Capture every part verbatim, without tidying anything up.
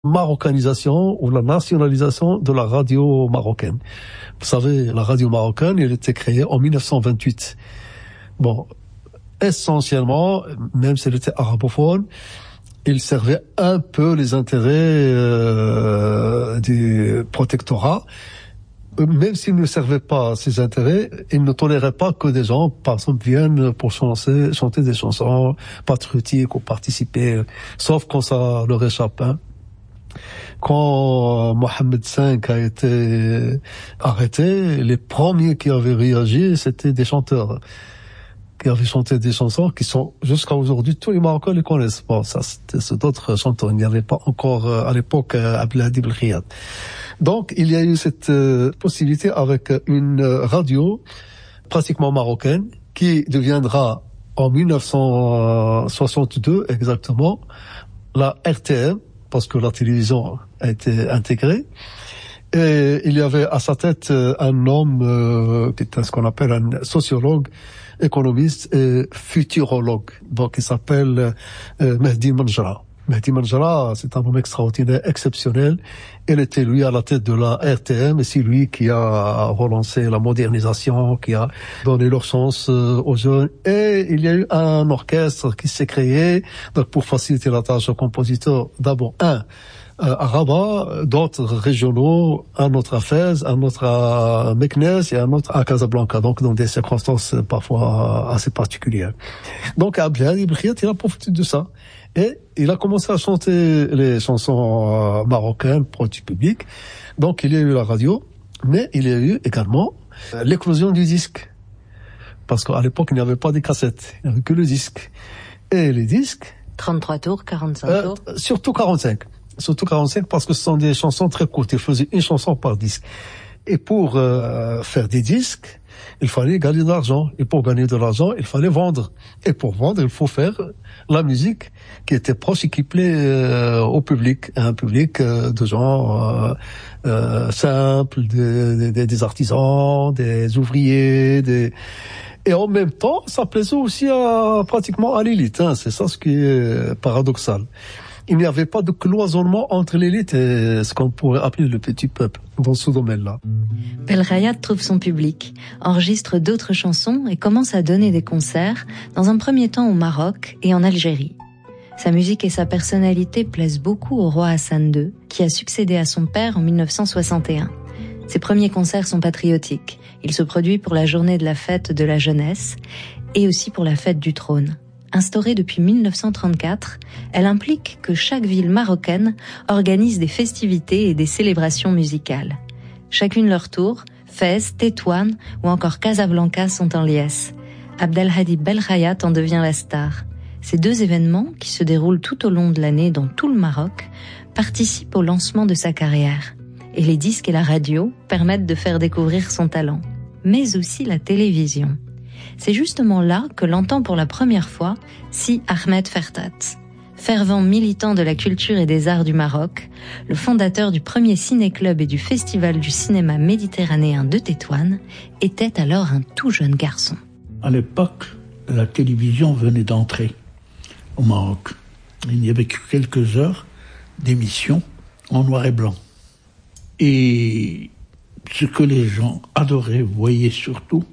marocanisation ou la nationalisation de la radio marocaine. Vous savez, la radio marocaine, elle a été créée en mille neuf cent vingt-huit. Bon, essentiellement, même si elle était arabophone, il servait un peu les intérêts euh, du protectorat. Même s'il ne servait pas ses intérêts, il ne tolérait pas que des gens, par exemple, viennent pour chanter, chanter des chansons patriotiques ou participer, sauf quand ça leur échappe. Hein. Quand Mohamed cinq a été arrêté, les premiers qui avaient réagi, c'était des chanteurs qui avaient chanté des chansons qui sont, jusqu'à aujourd'hui, tous les Marocains les connaissent. Bon, ça, c'était, c'est d'autres chanteurs. Il n'y avait pas encore, à l'époque, Abdelhadi Belkhayat. Donc, il y a eu cette euh, possibilité avec une radio pratiquement marocaine qui deviendra en mille neuf cent soixante-deux exactement la R T M, parce que la télévision a été intégrée. Et il y avait à sa tête un homme euh, qui était ce qu'on appelle un sociologue, économiste et futurologue. Donc, il s'appelle euh, Mehdi Manjra. Mehdi Manjra, c'est un homme extraordinaire, exceptionnel. Il était, lui, à la tête de la R T M, et c'est lui qui a relancé la modernisation, qui a donné leur chance aux jeunes. Et il y a eu un orchestre qui s'est créé, donc pour faciliter la tâche aux compositeurs. D'abord, un, à Rabat, d'autres régionaux, un autre à Fès, un autre à Meknès et un autre à Casablanca, donc dans des circonstances parfois assez particulières. Donc, Abdelhadi Belkhayat, il a profité de ça. Et il a commencé à chanter les chansons marocaines pour du public. Donc, il y a eu la radio, mais il y a eu également l'éclosion du disque. Parce qu'à l'époque, il n'y avait pas de cassettes, il n'y avait que le disque. Et les disques... trente-trois tours, quarante-cinq euh, tours Surtout quarante-cinq. Surtout quarante-cinq parce que ce sont des chansons très courtes. Il faisait une chanson par disque. Et pour euh, faire des disques, il fallait gagner de l'argent. Et pour gagner de l'argent, il fallait vendre. Et pour vendre, il faut faire la musique qui était proche et qui plaît euh, au public. Un public euh, de gens euh, euh, simples, des, des, des artisans, des ouvriers, des... Et en même temps, ça plaisait aussi à, pratiquement à l'élite. Hein. C'est ça ce qui est paradoxal. Il n'y avait pas de cloisonnement entre l'élite et ce qu'on pourrait appeler le petit peuple dans ce domaine-là. Belkhayat trouve son public, enregistre d'autres chansons et commence à donner des concerts, dans un premier temps au Maroc et en Algérie. Sa musique et sa personnalité plaisent beaucoup au roi Hassan deux, qui a succédé à son père en mille neuf cent soixante et un. Ses premiers concerts sont patriotiques. Il se produit pour la journée de la fête de la jeunesse et aussi pour la fête du trône. Instaurée depuis mille neuf cent trente-quatre, elle implique que chaque ville marocaine organise des festivités et des célébrations musicales. Chacune leur tour, Fès, Tétouan ou encore Casablanca sont en liesse. Abdelhadi Belkhayat en devient la star. Ces deux événements, qui se déroulent tout au long de l'année dans tout le Maroc, participent au lancement de sa carrière. Et les disques et la radio permettent de faire découvrir son talent. Mais aussi la télévision. C'est justement là que l'entend pour la première fois Si Ahmed Fertat. Fervent militant de la culture et des arts du Maroc, le fondateur du premier ciné-club et du festival du cinéma méditerranéen de Tétouan, était alors un tout jeune garçon. À l'époque, la télévision venait d'entrer au Maroc. Il n'y avait que quelques heures d'émissions en noir et blanc. Et ce que les gens adoraient, voyaient surtout,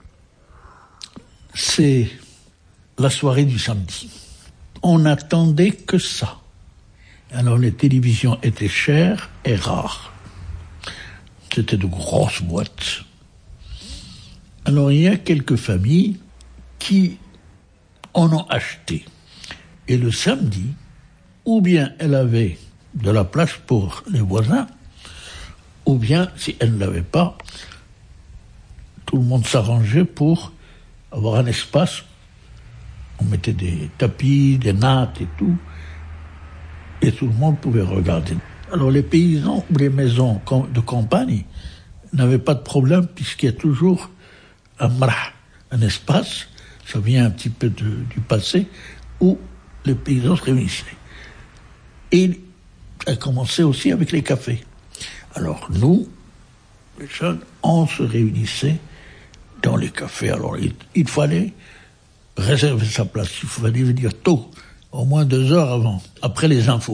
c'est la soirée du samedi. On n'attendait que ça. Alors les télévisions étaient chères et rares. C'était de grosses boîtes. Alors il y a quelques familles qui en ont acheté. Et le samedi, ou bien elle avait de la place pour les voisins, ou bien si elle ne l'avait pas, tout le monde s'arrangeait pour avoir un espace. On mettait des tapis, des nattes et tout, et tout le monde pouvait regarder. Alors les paysans ou les maisons de campagne n'avaient pas de problème puisqu'il y a toujours un marah, un espace, ça vient un petit peu de, du passé, où les paysans se réunissaient. Et ça a commencé aussi avec les cafés. Alors nous, les jeunes, on se réunissait dans les cafés. Alors il, il fallait réserver sa place, il fallait venir tôt, au moins deux heures avant, après les infos.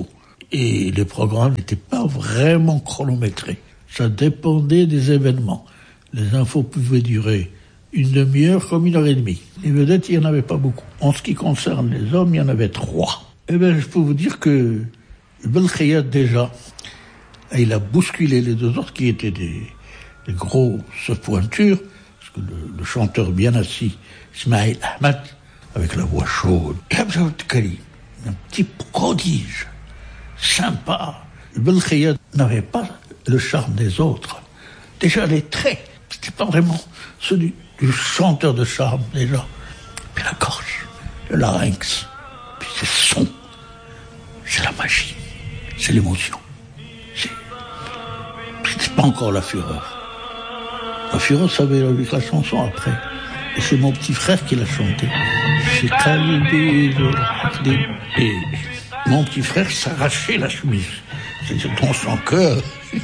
Et les programmes n'étaient pas vraiment chronométrés. Ça dépendait des événements. Les infos pouvaient durer une demi-heure comme une heure et demie. Les vedettes, il n'y en avait pas beaucoup. En ce qui concerne les hommes, il y en avait trois. Eh bien, je peux vous dire que Belkhayat, déjà, il a bousculé les deux autres qui étaient des, des grosses pointures, parce que le, le chanteur bien assis, Ismaël Ahmed, avec la voix chaude, et Abdel Karim, un petit prodige, sympa. Belkhayat n'avait pas le charme des autres. Déjà, les traits, c'était pas vraiment ceux du, du chanteur de charme, déjà. Puis la gorge, le larynx, puis ces sons. C'est la magie, c'est l'émotion. C'est... C'était pas encore la fureur. La fureur, ça avait avec la chanson après. Et c'est mon petit frère qui l'a chanté. C'est Khalidi, et mon petit frère s'arrachait la chemise. C'était dans son cœur.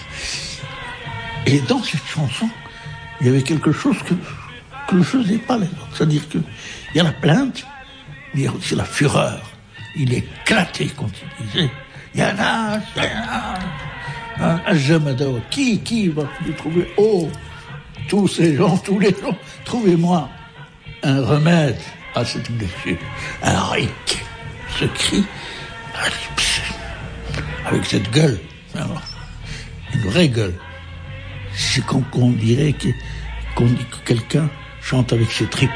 Et dans cette chanson, il y avait quelque chose que, que ne faisaient pas les autres. C'est-à-dire qu'il y a la plainte, mais il y a aussi la fureur. Il éclatait quand il disait « Il y en a, il y en a, un Jamadawa. Qui, qui va me trouver? Oh, tous ces gens, tous les gens, trouvez-moi un remède à cette blessure. » Alors, ce cri, avec cette gueule, une vraie gueule. C'est qu'on, qu'on dirait que, qu'on dit que quelqu'un chante avec ses tripes.